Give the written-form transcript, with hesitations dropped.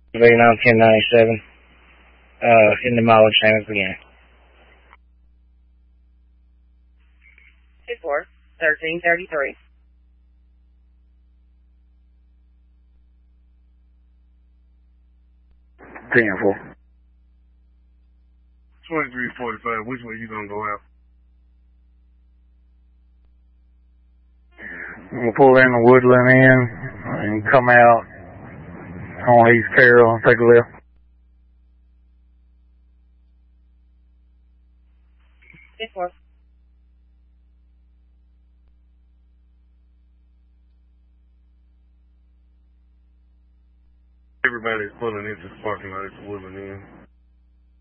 Leaving on 1097. In the mileage same as beginning. 1333. 10-4. 2345. Which way you gonna go out? We'll pull in the Woodland Inn and come out on East Carroll and take a left. Everybody's pulling into the parking lot at the Woodland Inn.